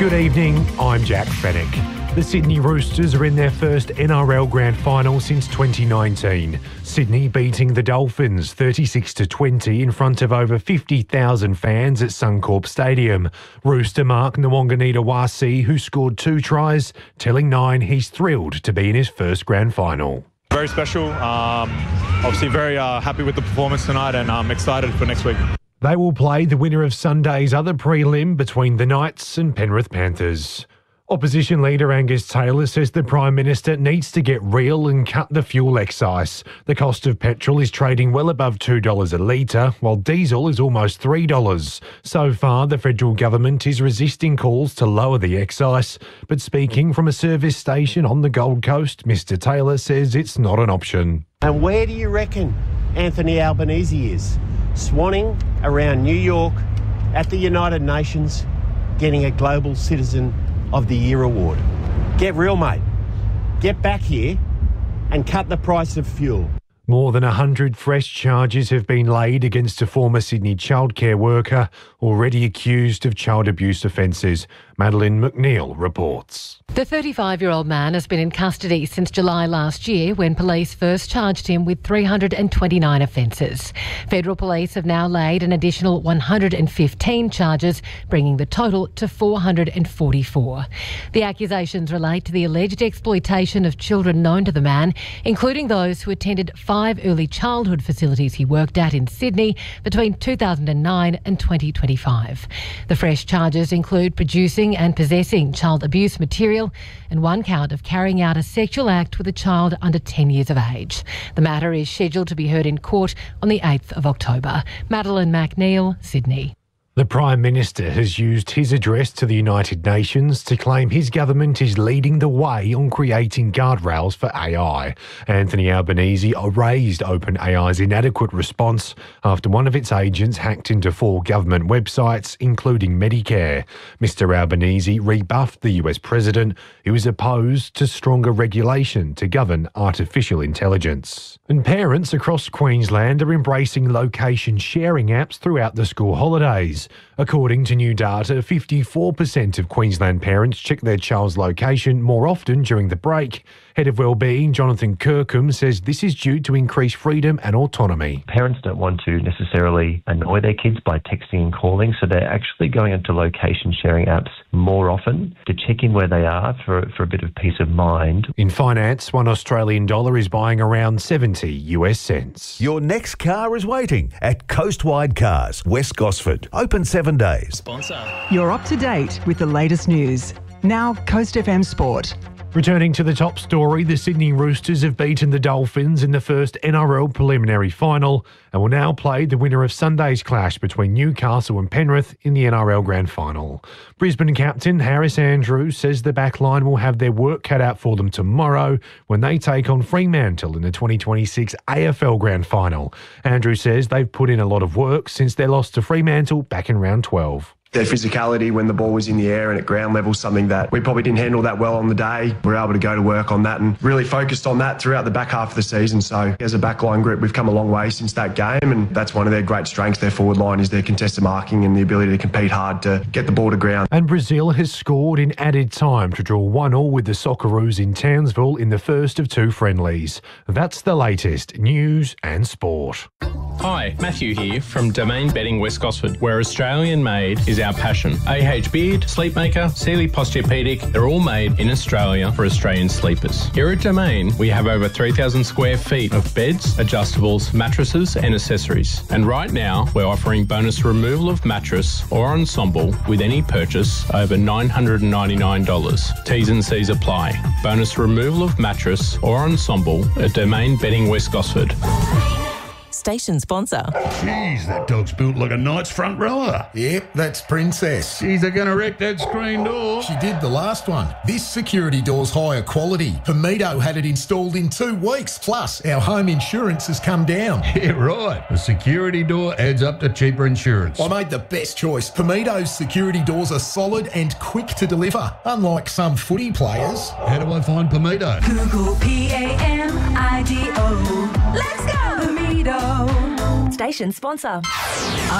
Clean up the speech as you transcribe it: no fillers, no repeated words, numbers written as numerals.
Good evening, I'm Jack Fennick. The Sydney Roosters are in their first NRL Grand Final since 2019. Sydney beating the Dolphins 36-20 in front of over 50,000 fans at Suncorp Stadium. Rooster Mark Nwanganita-Wasi, who scored 2 tries, telling Nine he's thrilled to be in his first Grand Final. Very special. Obviously very happy with the performance tonight, and I'm excited for next week. They will play the winner of Sunday's other prelim between the Knights and Penrith Panthers. Opposition leader Angus Taylor says the Prime Minister needs to get real and cut the fuel excise. The cost of petrol is trading well above $2 a litre, while diesel is almost $3. So far, the federal government is resisting calls to lower the excise, but speaking from a service station on the Gold Coast, Mr Taylor says it's not an option. And where do you reckon Anthony Albanese is? Swanning around New York at the United Nations, getting a Global Citizen of the Year award. Get real, mate. Get back here and cut the price of fuel. More than 100 fresh charges have been laid against a former Sydney childcare worker already accused of child abuse offences. Madeline McNeil reports. The 35-year-old man has been in custody since July last year when police first charged him with 329 offences. Federal police have now laid an additional 115 charges, bringing the total to 444. The accusations relate to the alleged exploitation of children known to the man, including those who attended 5 early childhood facilities he worked at in Sydney between 2009 and 2025. The fresh charges include producing and possessing child abuse material and 1 count of carrying out a sexual act with a child under 10 years of age. The matter is scheduled to be heard in court on the 8th of October. Madeline McNeil, Sydney. The Prime Minister has used his address to the United Nations to claim his government is leading the way on creating guardrails for AI. Anthony Albanese raised OpenAI's inadequate response after one of its agents hacked into 4 government websites, including Medicare. Mr Albanese rebuffed the US President, who is opposed to stronger regulation to govern artificial intelligence. And parents across Queensland are embracing location sharing apps throughout the school holidays. According to new data, 54% of Queensland parents check their child's location more often during the break. Head of Wellbeing, Jonathan Kirkham, says this is due to increased freedom and autonomy. Parents don't want to necessarily annoy their kids by texting and calling, so they're actually going into location sharing apps more often to check in where they are for a bit of peace of mind. In finance, $1 Australian dollar is buying around 70 US cents. Your next car is waiting at Coastwide Cars, West Gosford. Open 7 days. Sponsor. You're up to date with the latest news. Now, Coast FM Sport. Returning to the top story, the Sydney Roosters have beaten the Dolphins in the first NRL preliminary final and will now play the winner of Sunday's clash between Newcastle and Penrith in the NRL Grand Final. Brisbane captain Harris Andrews says the backline will have their work cut out for them tomorrow when they take on Fremantle in the 2026 AFL Grand Final. Andrews says they've put in a lot of work since their loss to Fremantle back in round 12. Their physicality when the ball was in the air and at ground level, something that we probably didn't handle that well on the day. We were able to go to work on that and really focused on that throughout the back half of the season. So as a backline group, we've come a long way since that game, and that's one of their great strengths. Their forward line is their contested marking and the ability to compete hard to get the ball to ground. And Brazil has scored in added time to draw 1-1 with the Socceroos in Townsville in the first of 2 friendlies. That's the latest news and sport. Hi, Matthew here from Domain Bedding West Gosford, where Australian made is our passion. AH Beard, Sleepmaker, Sealy Posturepedic, they're all made in Australia for Australian sleepers. Here at Domain, we have over 3,000 square feet of beds, adjustables, mattresses and accessories. And right now, we're offering bonus removal of mattress or ensemble with any purchase over $999. T's and C's apply. Bonus removal of mattress or ensemble at Domain Bedding West Gosford. Station sponsor. Jeez, that dog's built like a knight's front rower. Yep, that's Princess. She's going to wreck that screen door. She did the last one. This security door's higher quality. Pomito had it installed in 2 weeks. Plus, our home insurance has come down. Yeah, right. A security door adds up to cheaper insurance. I made the best choice. Pomito's security doors are solid and quick to deliver, unlike some footy players. How do I find Pomito? Google PAMIDO. Let's go, Pomito. Station sponsor.